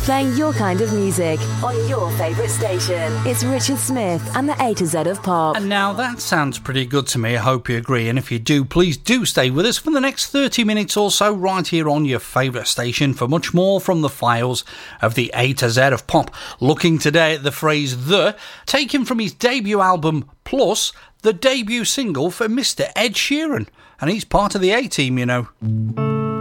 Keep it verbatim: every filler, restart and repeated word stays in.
Playing your kind of music on your favourite station. It's Richard Smith and the A to Z of Pop. And now that sounds pretty good to me. I hope you agree. And if you do, please do stay with us for the next thirty minutes or so right here on your favourite station for much more from the files of the A to Z of Pop. Looking today at the phrase "the," taken from his debut album Plus, the debut single for Mister Ed Sheeran. And he's part of the A-Team, you know.